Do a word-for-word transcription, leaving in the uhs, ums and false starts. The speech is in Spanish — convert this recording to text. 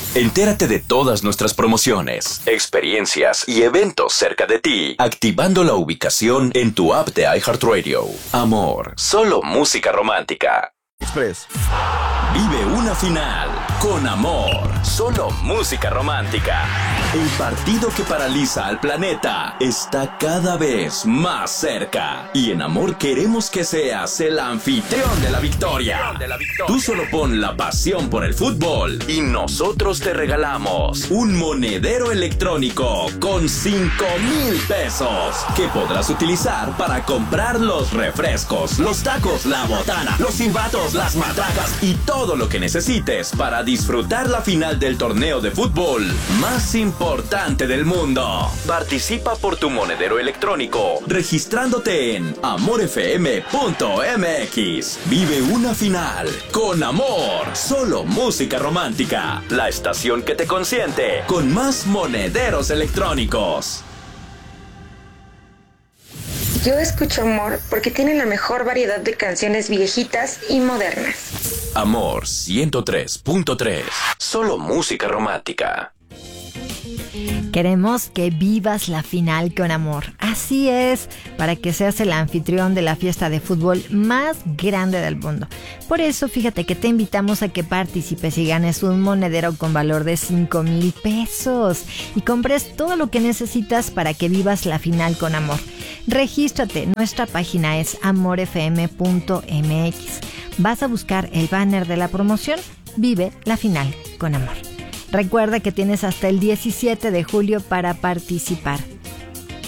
Entérate de todas nuestras promociones, experiencias y eventos cerca de ti, activando la ubicación en tu app de iHeartRadio. Amor, solo música romántica. Express. Vive una final con Amor, solo música romántica. El partido que paraliza al planeta está cada vez más cerca. Y en Amor queremos que seas el anfitrión de la victoria. Tú solo pon la pasión por el fútbol y nosotros te regalamos un monedero electrónico con cinco mil pesos que podrás utilizar para comprar los refrescos, los tacos, la botana, los silbatos, las matracas y todo lo que necesites para disfrutar la final del torneo de fútbol más importante del mundo. Participa por tu monedero electrónico registrándote en amor f m punto m x. Vive una final con Amor, solo música romántica. La estación que te consiente con más monederos electrónicos. Yo escucho Amor porque tiene la mejor variedad de canciones viejitas y modernas. Amor ciento tres punto tres. Solo música romántica. Queremos que vivas la final con Amor. Así es, para que seas el anfitrión de la fiesta de fútbol más grande del mundo. Por eso, fíjate que te invitamos a que participes y ganes un monedero con valor de cinco mil pesos y compres todo lo que necesitas para que vivas la final con Amor. Regístrate, nuestra página es amor f m punto m x. Vas a buscar el banner de la promoción, vive la final con Amor. Recuerda que tienes hasta el diecisiete de julio para participar.